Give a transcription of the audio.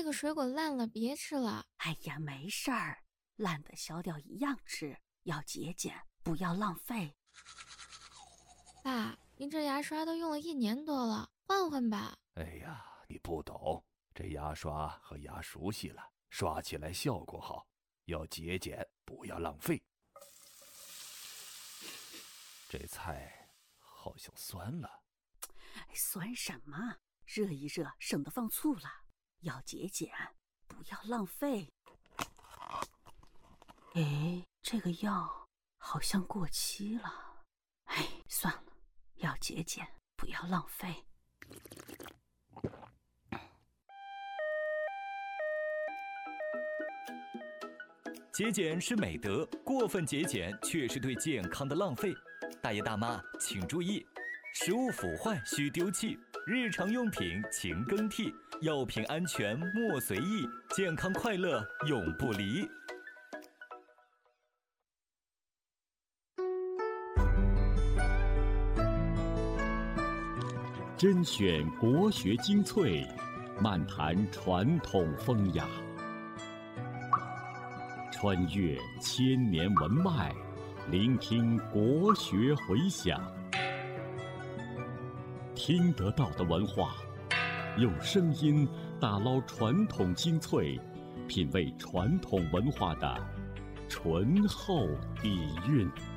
这个水果烂了，别吃了。 哎呀，没事儿，烂的削掉一样吃，要节俭，不要浪费。 爸，您这牙刷都用了1年多了，换换吧。 哎呀，你不懂，这牙刷和牙熟悉了，刷起来效果好，要节俭，不要浪费。这菜好像酸了。 酸什么？热一热，省得放醋了。要节俭，不要浪费。哎，这个药好像过期了。哎，算了，要节俭，不要浪费。 节俭是美德，过分节俭却是对健康的浪费。大爷大妈请注意，食物腐坏需丢弃，日常用品勤更替，药品安全莫随意，健康快乐永不离。 甄选国学精粹，漫谈传统风雅，穿越千年文脉，聆听国学回响。听得到的文化，用声音打捞传统精粹，品味传统文化的醇厚底蕴。